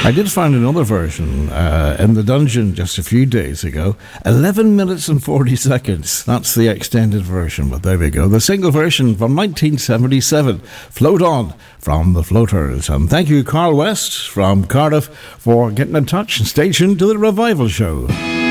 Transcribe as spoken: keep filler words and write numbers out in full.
I did find another version uh, in the dungeon just a few days ago. eleven minutes and forty seconds. That's the extended version, but there we go. The single version from nineteen seventy-seven. Float On from the Floaters. And thank you, Carl West from Cardiff, for getting in touch and stay tuned to the Revival Show.